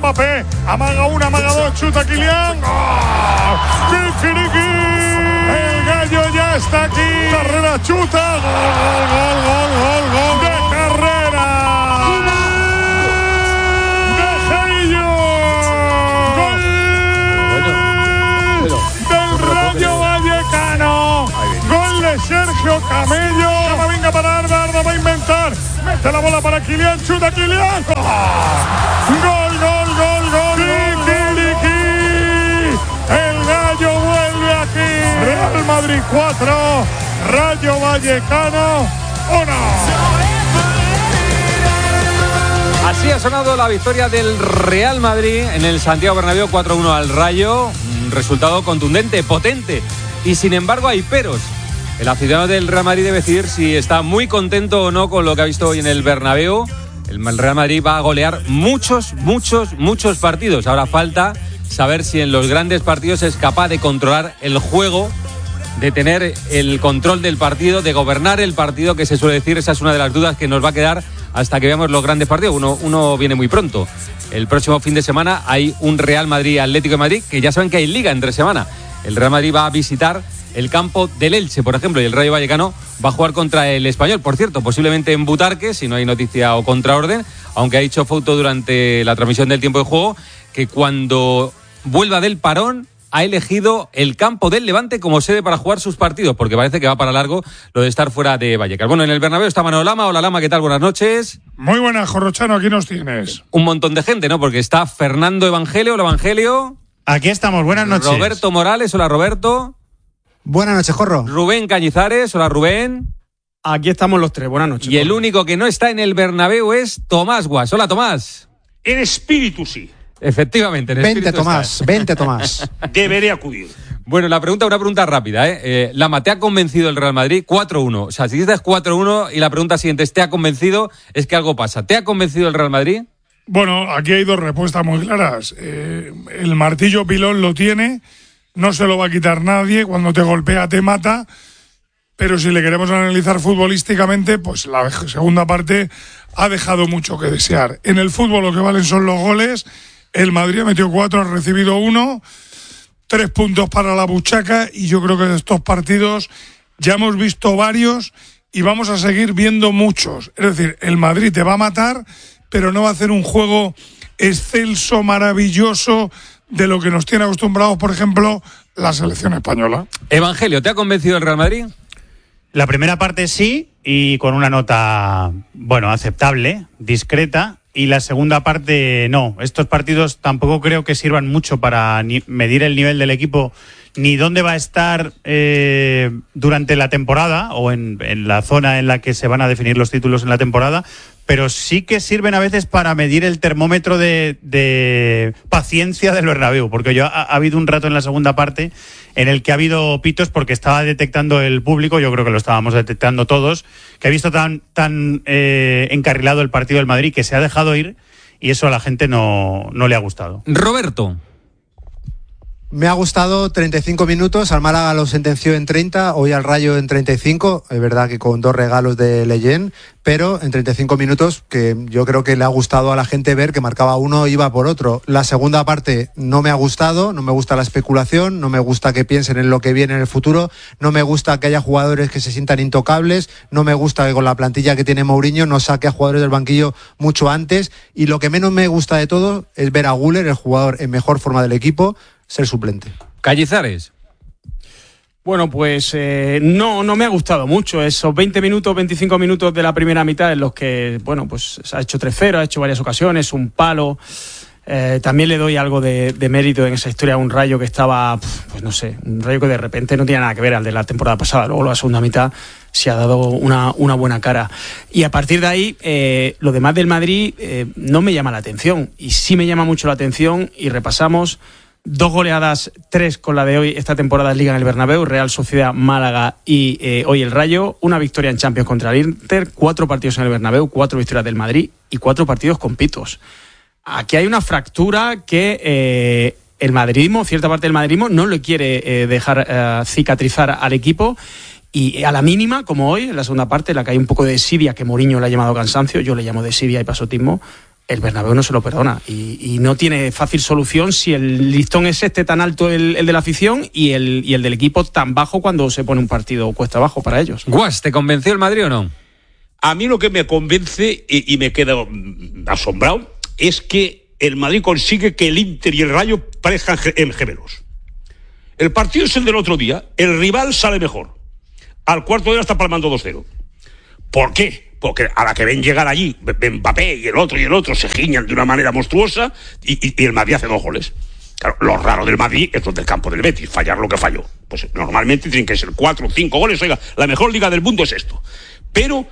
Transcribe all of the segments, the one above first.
Mbappé, amaga una, amaga dos, chuta Kylian. ¡Kikiriki! El gallo ya está aquí. Carrera, chuta. Gol de Carrera. De Gello. Gol del Rayo Vallecano. Gol de Sergio Camello. Venga para Arda va a inventar. Mete la bola para Kylian, chuta Kylian. Gol. El gallo vuelve aquí. Real Madrid 4, Rayo Vallecano 1. Así ha sonado la victoria del Real Madrid en el Santiago Bernabéu 4-1 al Rayo. Un resultado contundente, potente. Y sin embargo hay peros. El aficionado del Real Madrid debe decidir si está muy contento o no con lo que ha visto hoy en el Bernabéu. El Real Madrid va a golear muchos partidos. Ahora falta saber si en los grandes partidos es capaz de controlar el juego, de tener el control del partido, de gobernar el partido, que se suele decir. Esa es una de las dudas que nos va a quedar hasta que veamos los grandes partidos. Uno viene muy pronto. El próximo fin de semana hay un Real Madrid-Atlético de Madrid, que ya saben que hay liga entre semana. El Real Madrid va a visitar el campo del Elche, por ejemplo, y el Rayo Vallecano va a jugar contra el Español, por cierto, posiblemente en Butarque, si no hay noticia o contraorden, aunque ha dicho Fouto durante la transmisión del tiempo de juego que cuando vuelva del parón ha elegido el campo del Levante como sede para jugar sus partidos, porque parece que va para largo lo de estar fuera de Vallecas. Bueno, en el Bernabéu está Manolo Lama. Hola Lama, ¿qué tal? Buenas noches. Muy buenas, Jorrochano, aquí nos tienes. Un montón de gente, ¿no? Porque está Fernando Evangelio. Hola Evangelio. Aquí estamos, buenas noches. Roberto Morales, hola Roberto. Buenas noches, Jorro. Rubén Cañizares, hola Rubén. Aquí estamos los tres, buenas noches. Y el único que no está en el Bernabéu es Tomás Guas. Hola Tomás. En espíritu sí. Efectivamente, en espíritu. Vente Tomás. Deberé acudir. Bueno, una pregunta rápida, ¿eh? Lama, ¿te ha convencido el Real Madrid? 4-1. O sea, si dices 4-1 y la pregunta siguiente es ¿te ha convencido? Es que algo pasa. ¿Te ha convencido el Real Madrid? Bueno, aquí hay dos respuestas muy claras. El martillo pilón lo tiene, no se lo va a quitar nadie, cuando te golpea te mata, pero si le queremos analizar futbolísticamente, pues la segunda parte ha dejado mucho que desear. En el fútbol lo que valen son los goles. El Madrid ha metido 4, ha recibido 1, 3 puntos para la buchaca, y yo creo que de estos partidos ya hemos visto varios y vamos a seguir viendo muchos. Es decir, el Madrid te va a matar, pero no va a hacer un juego excelso, maravilloso, de lo que nos tiene acostumbrados, por ejemplo, la selección española. Evangelio, ¿te ha convencido el Real Madrid? La primera parte sí, y con una nota, bueno, aceptable, discreta, y la segunda parte no. Estos partidos tampoco creo que sirvan mucho para medir el nivel del equipo, ni dónde va a estar durante la temporada o en la zona en la que se van a definir los títulos en la temporada, pero sí que sirven a veces para medir el termómetro de paciencia del Bernabéu, porque ha habido un rato en la segunda parte en el que ha habido pitos porque estaba detectando el público, yo creo que lo estábamos detectando todos, que ha visto tan encarrilado el partido del Madrid que se ha dejado ir, y eso a la gente no le ha gustado. Roberto. Me ha gustado 35 minutos, al Málaga lo sentenció en 30, hoy al Rayo en 35, es verdad que con 2 regalos de Leyen, pero en 35 minutos que yo creo que le ha gustado a la gente ver que marcaba uno e iba por otro. La segunda parte no me ha gustado, no me gusta la especulación, no me gusta que piensen en lo que viene en el futuro, no me gusta que haya jugadores que se sientan intocables, no me gusta que con la plantilla que tiene Mourinho no saque a jugadores del banquillo mucho antes, y lo que menos me gusta de todo es ver a Güler, el jugador en mejor forma del equipo, ser suplente. Cañizares. Bueno, pues no me ha gustado mucho esos 20 minutos, 25 minutos de la primera mitad en los que, bueno, pues se ha hecho 3-0, ha hecho varias ocasiones, un palo. También le doy algo de mérito en esa historia a un Rayo que estaba, pues no sé, un Rayo que de repente no tiene nada que ver al de la temporada pasada. Luego la segunda mitad se ha dado una buena cara. Y a partir de ahí, lo demás del Madrid no me llama la atención. Y sí me llama mucho la atención, y repasamos 2 goleadas, 3 con la de hoy, esta temporada en Liga en el Bernabéu, Real Sociedad, Málaga y hoy el Rayo, una victoria en Champions contra el Inter, 4 partidos en el Bernabéu, 4 victorias del Madrid y 4 partidos con pitos. Aquí hay una fractura que el madridismo, cierta parte del madridismo, no le quiere dejar cicatrizar al equipo, y a la mínima, como hoy, en la segunda parte, en la que hay un poco de desidia, que Mourinho le ha llamado cansancio, yo le llamo desidia y pasotismo, el Bernabéu no se lo perdona y no tiene fácil solución si el listón es tan alto el de la afición y el del equipo tan bajo cuando se pone un partido cuesta abajo para ellos. Guas, ¿te convenció el Madrid o no? A mí lo que me convence y me quedo asombrado es que el Madrid consigue que el Inter y el Rayo parezcan gemelos. El partido es el del otro día, el rival sale mejor. Al cuarto de hora está palmando 2-0. ¿Por qué? Porque a la que ven llegar allí, Mbappé y el otro se giñan de una manera monstruosa y el Madrid hace 2 goles. Claro, lo raro del Madrid es lo del campo del Betis, fallar lo que falló. Pues normalmente tienen que ser 4 o 5 goles. Oiga, la mejor liga del mundo es esto. Pero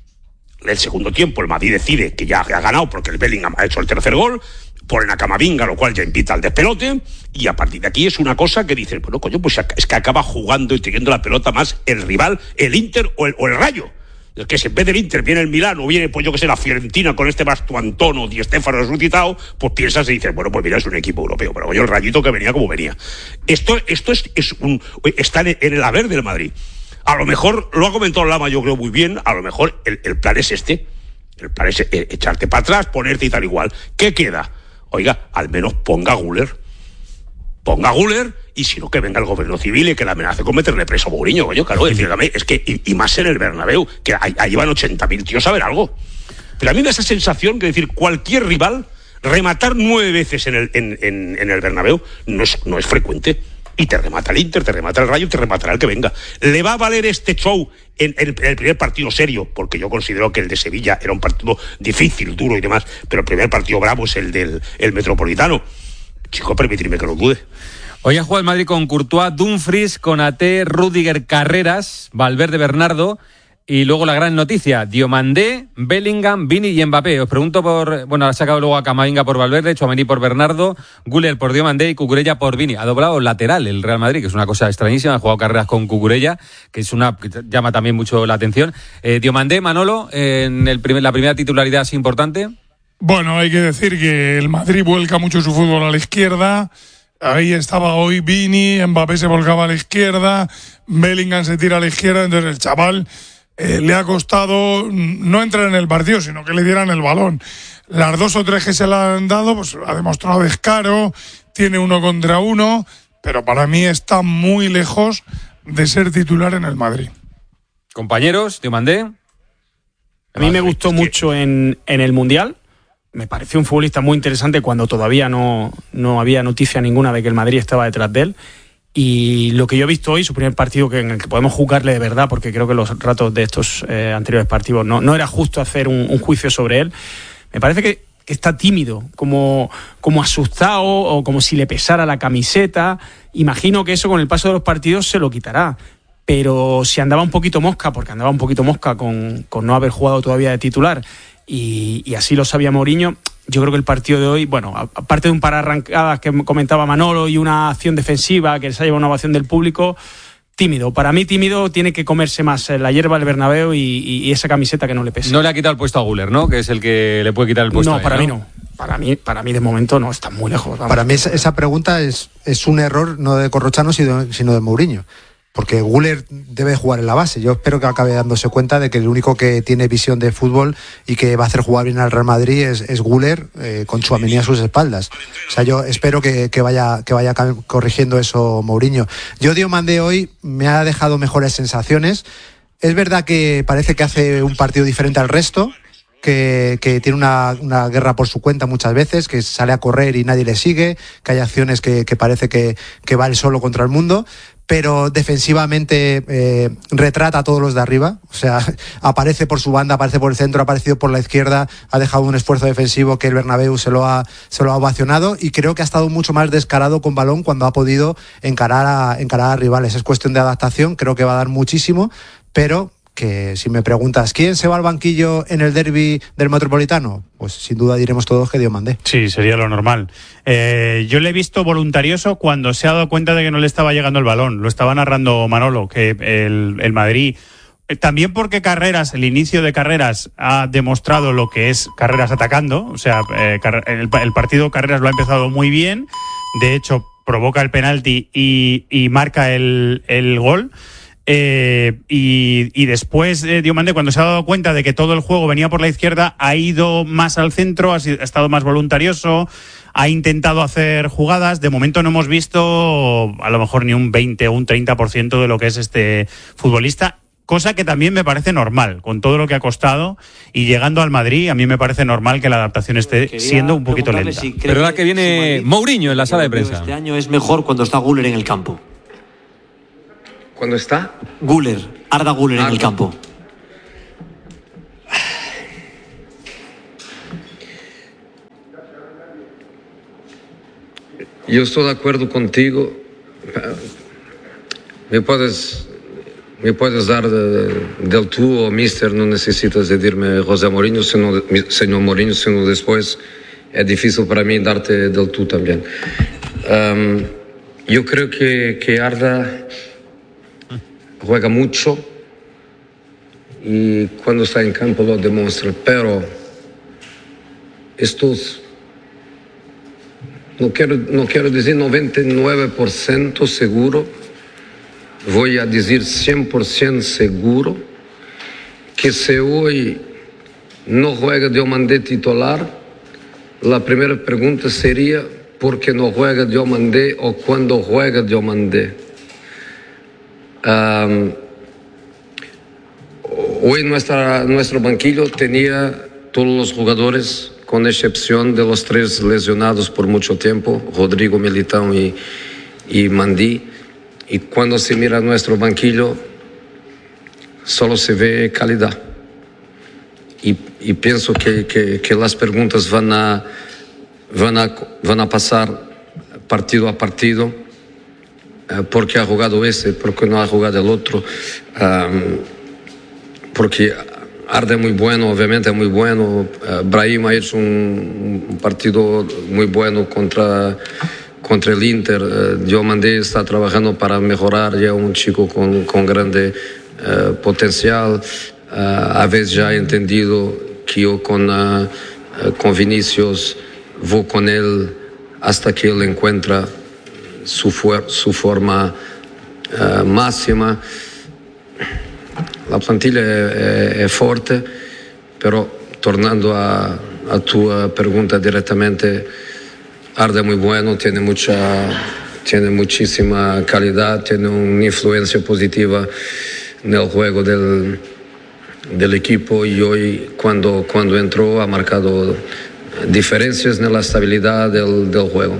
el segundo tiempo el Madrid decide que ya ha ganado porque el Bellingham ha hecho el tercer gol, ponen a Camavinga, lo cual ya invita al despelote, y a partir de aquí es una cosa que dices, bueno, coño, pues es que acaba jugando y teniendo la pelota más el rival, el Inter o el Rayo. Es que si en vez del Inter viene el Milán o viene, pues yo que sé, la Fiorentina con este Bastuantono, Di Stéfano resucitado, pues piensas y dices, bueno, pues mira, es un equipo europeo, pero oye, el Rayito que venía como venía. Esto está en el haber del Madrid. A lo mejor, lo ha comentado Lama, yo creo muy bien, a lo mejor el plan es este. El plan es echarte para atrás, ponerte y tal igual. ¿Qué queda? Oiga, al menos ponga Güler. Ponga Güler, y si no, que venga el gobierno civil y que la amenace con meterle preso a Mourinho, coño, claro, decirme, es que, y más en el Bernabéu, que ahí van 80.000 tíos a ver algo. Pero a mí me da esa sensación que decir, cualquier rival, rematar 9 veces en el Bernabéu no es frecuente. Y te remata el Inter, te remata el Rayo, te rematará el que venga. ¿Le va a valer este show en el primer partido serio? Porque yo considero que el de Sevilla era un partido difícil, duro y demás, pero el primer partido bravo es el del Metropolitano. Chico, permitidme que lo dude. Hoy ha jugado el Madrid con Courtois, Dumfries, Konaté, Rüdiger, Carreras, Valverde, Bernardo. Y luego la gran noticia, Diomandé, Bellingham, Vini y Mbappé. Os pregunto ha sacado luego a Camavinga por Valverde, Tchouaméni por Bernardo, Güler por Diomandé y Cucurella por Vini. Ha doblado lateral el Real Madrid, que es una cosa extrañísima. Ha jugado carreras con Cucurella, que llama también mucho la atención. Diomandé, Manolo, en la primera titularidad es importante. Bueno, hay que decir que el Madrid vuelca mucho su fútbol a la izquierda. Ahí estaba hoy Vini, Mbappé se volcaba a la izquierda, Bellingham se tira a la izquierda, entonces el chaval le ha costado no entrar en el partido, sino que le dieran el balón. Las 2 o 3 que se le han dado, pues ha demostrado descaro, tiene 1 contra 1, pero para mí está muy lejos de ser titular en el Madrid. Compañeros, Diomandé. A mí me gustó mucho en el Mundial. Me pareció un futbolista muy interesante cuando todavía no había noticia ninguna de que el Madrid estaba detrás de él. Y lo que yo he visto hoy, su primer partido en el que podemos jugarle de verdad, porque creo que los ratos de estos anteriores partidos no era justo hacer un juicio sobre él. Me parece que está tímido, como asustado o como si le pesara la camiseta. Imagino que eso con el paso de los partidos se lo quitará. Pero si andaba un poquito mosca, porque andaba un poquito mosca con no haber jugado todavía de titular, y así lo sabía Mourinho, yo creo que el partido de hoy, bueno, aparte de un par de arrancadas que comentaba Manolo y una acción defensiva que se ha llevado una ovación del público, tímido. Para mí tímido, tiene que comerse más la hierba del Bernabéu y esa camiseta que no le pesa. No le ha quitado el puesto a Güler, ¿no? Que es el que le puede quitar el puesto. No, para mí no. Para mí de momento no, está muy lejos. Vamos. Para mí esa pregunta es un error no de Corrochano sino de Mourinho. Porque Güler debe jugar en la base. Yo espero que acabe dándose cuenta de que el único que tiene visión de fútbol y que va a hacer jugar bien al Real Madrid es Güler, con Tchouaméni a sus espaldas. O sea, yo espero que vaya corrigiendo eso Mourinho. Yo Diomandé hoy me ha dejado mejores sensaciones. Es verdad que parece que hace un partido diferente al resto, que tiene una guerra por su cuenta muchas veces, que sale a correr y nadie le sigue, que hay acciones que parece que va él solo contra el mundo, pero defensivamente retrata a todos los de arriba. O sea, aparece por su banda, aparece por el centro, ha aparecido por la izquierda, ha dejado un esfuerzo defensivo que el Bernabéu se lo ha ovacionado, y creo que ha estado mucho más descarado con balón cuando ha podido encarar a rivales. Es cuestión de adaptación, creo que va a dar muchísimo, pero que si me preguntas ¿quién se va al banquillo en el derbi del Metropolitano? Pues sin duda diremos todos que Diomandé. Sí, sería lo normal. Yo le he visto voluntarioso cuando se ha dado cuenta de que no le estaba llegando el balón. Lo estaba narrando Manolo, que el Madrid, también porque Carreras, el inicio de Carreras ha demostrado lo que es Carreras atacando. O sea, el partido Carreras lo ha empezado muy bien. De hecho, provoca el penalti y marca el gol. Y después Diomandé, cuando se ha dado cuenta de que todo el juego venía por la izquierda, ha ido más al centro, ha estado más voluntarioso, ha intentado hacer jugadas. De momento no hemos visto a lo mejor ni un 20 o un 30% de lo que es este futbolista, cosa que también me parece normal, con todo lo que ha costado, y llegando al Madrid, a mí me parece normal que la adaptación esté siendo un poquito lenta. Pero ahora que viene Mourinho en la sala de prensa. Este año es mejor cuando está Güler en el campo. ¿Cuándo está? Güler, Arda Güler en el campo. Yo estoy de acuerdo contigo. Me puedes dar del tú o mister, no necesitas decirme José Mourinho, señor Mourinho, sino después es difícil para mí darte del tú también. Yo creo que Arda juega mucho y cuando está en campo lo demuestra, pero estos, no quiero decir 99% seguro, voy a decir 100% seguro que si hoy no juega Diomandé titular, la primera pregunta sería ¿por qué no juega Diomandé o cuándo juega Diomandé? Hoy nuestro banquillo tenía todos los jugadores, con excepción de los 3 lesionados por mucho tiempo, Rodrigo, Militão y Mandi. Y cuando se mira nuestro banquillo, solo se ve calidad. Y pienso que las preguntas van a pasar partido a partido. Porque ha jugado ese, porque no ha jugado el otro, porque Arda es muy bueno, obviamente es muy bueno. Brahim ha hecho un partido muy bueno contra el Inter. Diomandé está trabajando para mejorar, ya un chico con grande potencial. A veces ya he entendido que yo con Vinicius voy con él hasta que él encuentra su forma máxima. La plantilla es fuerte, pero tornando a tu pregunta directamente, Arda es muy bueno, tiene muchísima calidad, tiene una influencia positiva en el juego del equipo, y hoy cuando entró ha marcado diferencias en la estabilidad del juego.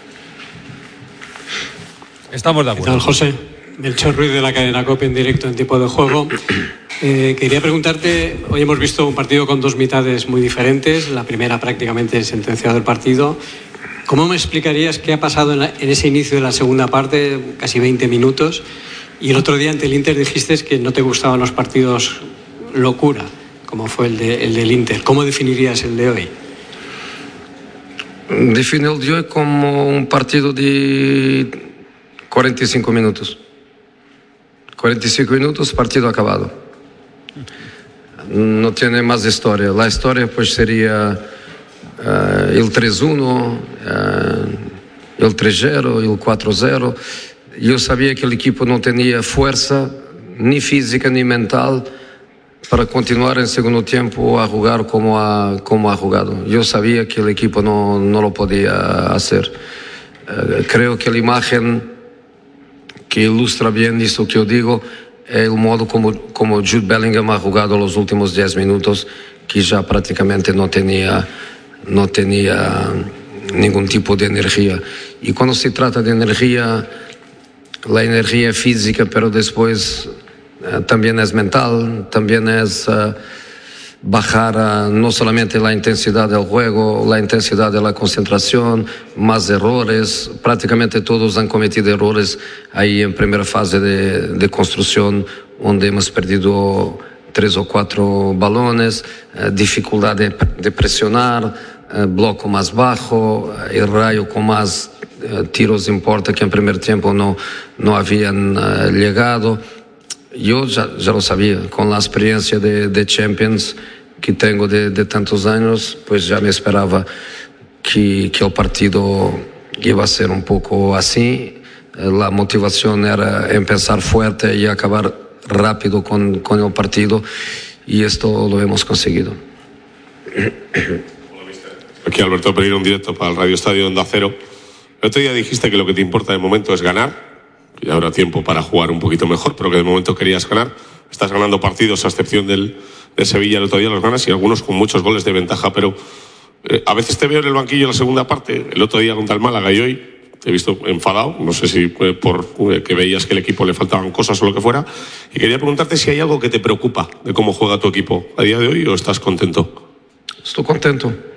Estamos de acuerdo. ¿Qué tal, José? Melchor Ruiz de la cadena COPE en directo en Tiempo de Juego. Quería preguntarte, hoy hemos visto un partido con 2 mitades muy diferentes, la primera prácticamente sentenciado el partido. ¿Cómo me explicarías qué ha pasado en ese inicio de la segunda parte, casi 20 minutos? Y el otro día ante el Inter dijiste que no te gustaban los partidos locura, como fue el del Inter. ¿Cómo definirías el de hoy? Defino el de hoy como un partido de 45 minutos. 45 minutos, partido acabado. No tiene más historia. La historia pues sería el 3-1, el 3-0, el 4-0. Yo sabía que el equipo no tenía fuerza, ni física ni mental, para continuar en segundo tiempo a jugar como ha jugado. Yo sabía que el equipo no lo podía hacer. Creo que la imagen que ilustra bien esto que yo digo es el modo como Jude Bellingham ha jugado los últimos 10 minutos, que ya prácticamente no tenía ningún tipo de energía. Y cuando se trata de energía, la energía física, pero después también es mental, también es bajar no solamente la intensidad del juego, la intensidad de la concentración, más errores. Prácticamente todos han cometido errores ahí en primera fase de construcción, donde hemos perdido 3 o 4 balones, dificultad de presionar, bloco más bajo, el Rayo con más tiros en puerta que en primer tiempo no habían llegado. Yo ya lo sabía, con la experiencia de Champions que tengo de tantos años, pues ya me esperaba que el partido iba a ser un poco así. La motivación era empezar fuerte y acabar rápido con el partido, y esto lo hemos conseguido. Aquí Alberto Pereira, un directo para el Radio Estadio Onda Cero. El otro día dijiste que lo que te importa de momento es ganar, que ya habrá tiempo para jugar un poquito mejor, pero que de momento querías ganar. Estás ganando partidos, a excepción del Sevilla el otro día los ganas, y algunos con muchos goles de ventaja, pero a veces te veo en el banquillo en la segunda parte, el otro día contra el Málaga, y hoy te he visto enfadado, no sé si por que veías que el equipo le faltaban cosas o lo que fuera, y quería preguntarte si hay algo que te preocupa de cómo juega tu equipo a día de hoy, o estás contento. Estoy contento.